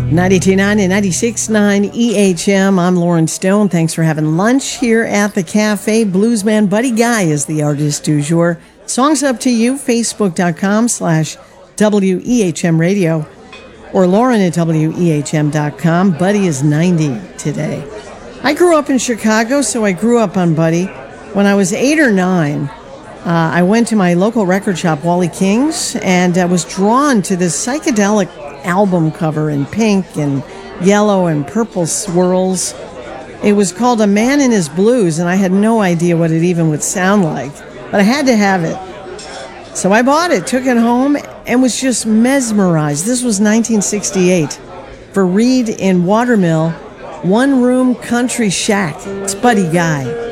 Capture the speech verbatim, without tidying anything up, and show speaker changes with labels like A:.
A: ninety-two point nine and ninety-six point nine E H M. I'm Lauren Stone. Thanks for having lunch here at the cafe. Bluesman Buddy Guy is the artist du jour. Songs up to you, facebook.com slash WEHM radio or Lauren at W E H M dot com. Buddy is ninety today. I grew up in Chicago, so I grew up on Buddy. When I was eight or nine, uh, I went to my local record shop, Wally King's, and I was drawn to this psychedelic album cover in pink and yellow and purple swirls. It was called A Man in His Blues, and I had no idea what it even would sound like, but I had to have it. So I bought it, took it home, and was just mesmerized. This was nineteen sixty-eight. For Reed in Watermill, One Room Country Shack. It's Buddy Guy.